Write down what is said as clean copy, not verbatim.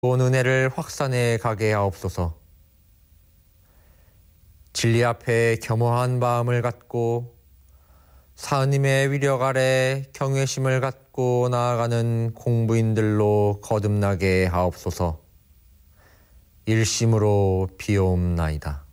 온 은혜를 확산해 가게 하옵소서. 진리 앞에 겸허한 마음을 갖고 사느님의 위력 아래 경외심을 갖고 나아가는 공부인들로 거듭나게 하옵소서. 일심으로 비옵나이다.